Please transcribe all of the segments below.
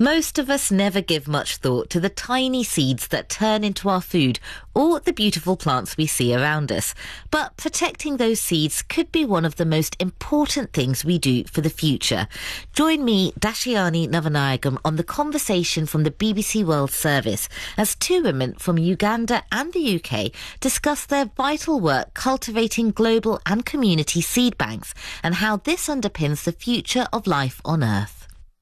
Most of us never give much thought to the tiny seeds that turn into our food or the beautiful plants we see around us. But protecting those seeds could be one of the most important things we do for the future. Join me, Dashiani Navanayagam, on the conversation from the BBC World Service as two women from Uganda and the UK discuss their vital work cultivating global and community seed banks and how this underpins the future of life on Earth.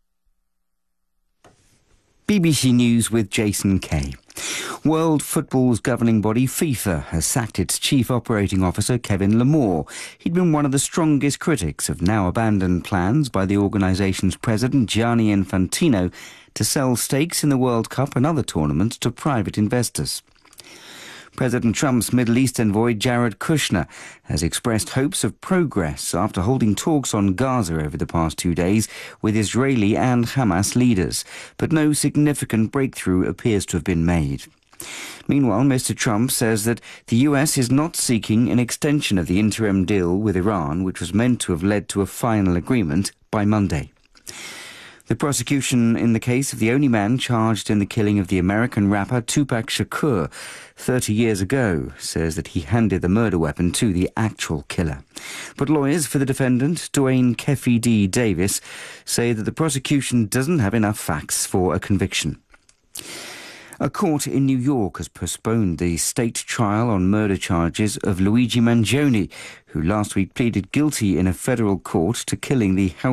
BBC News with Jason Kay. World football's governing body, FIFA, has sacked its chief operating officer, Kevin Lamore. He'd been one of the strongest critics of now-abandoned plans by the organisation's president, Gianni Infantino, to sell stakes in the World Cup and other tournaments to private investors. President Trump's Middle East envoy, Jared Kushner, has expressed hopes of progress after holding talks on Gaza over the past 2 days with Israeli and Hamas leaders. But no significant breakthrough appears to have been made. Meanwhile, Mr. Trump says that the US is not seeking an extension of the interim deal with Iran, which was meant to have led to a final agreement by Monday. The prosecution in the case of the only man charged in the killing of the American rapper Tupac Shakur 30 years ago says that he handed the murder weapon to the actual killer. But lawyers for the defendant, Dwayne Keefe D. Davis, say that the prosecution doesn't have enough facts for a conviction. A court in New York has postponed the state trial on murder charges of Luigi Mangione, who last week pleaded guilty in a federal court to killing the